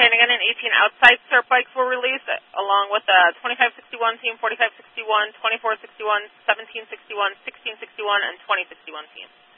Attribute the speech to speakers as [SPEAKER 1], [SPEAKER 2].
[SPEAKER 1] Okay, and again, an 18 outside cert bikes were released, along with the 2561 team, 4561, 2461, 1761, 1661, and 2061 team.